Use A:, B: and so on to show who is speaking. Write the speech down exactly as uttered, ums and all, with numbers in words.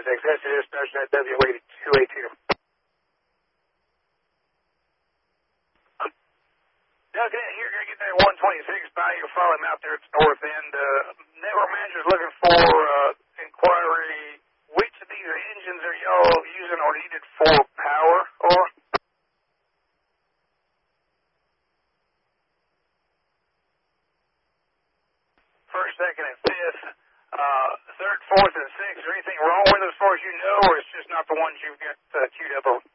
A: Access to dispatch at W two eighty-two. Duncan, here, gonna get that one twenty-six by you. Follow him out there at the north end. Uh, network manager's looking for uh, inquiry. Which of these engines are y'all using or needed for power? Or first, second, and fifth. Uh, third, fourth, and sixth. Is there anything wrong with it as far as you know, or it's just not the ones you've got uh, queued up on?